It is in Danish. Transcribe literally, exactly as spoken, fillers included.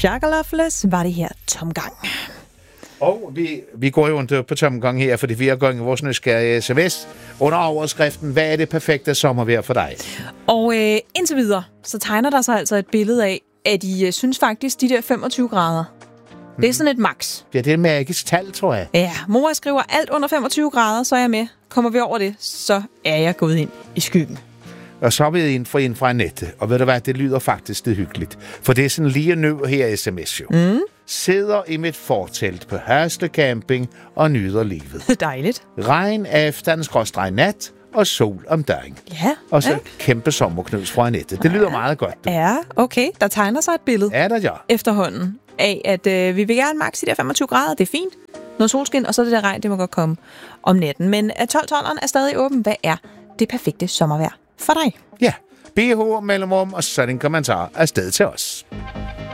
Shakalofless var det her tomgang. Og vi, vi går jo ikke på tomgang her, fordi vi er gået i vores nysgerrige sms under overskriften, hvad er det perfekte sommervejr for dig? Og øh, indtil videre, så tegner der sig altså et billede af, at I øh, synes faktisk, de der femogtyve grader, det er sådan et max. Ja, det er et magisk tal, tror jeg. Ja, mor skriver alt under femogtyve grader, så er jeg med. Kommer vi over det, så er jeg gået ind i skyggen. Og så er vi ind fra en fra Annette. Og ved du hvad, det lyder faktisk det hyggeligt. For det er sådan lige nu her sms jo. Mm. Sidder i mit fortelt på Hørsle Camping og nyder livet. Dejligt. Regn aften, skråstreg nat og sol om dagen. Ja. Og så ja. kæmpe sommerknus fra Annette. Det lyder meget godt. Du. Ja, okay. Der tegner sig et billede. Ja, der ja. Efterhånden af, at øh, vi vil gerne maks i de der femogtyve grader. Det er fint. Noget solskin, og så det der regn, det må godt komme om natten. Men tolv-tolveren er stadig åben. Hvad er det perfekte sommervejr for dig? Ja, B H mellemrum og så din kommentar afsted til os.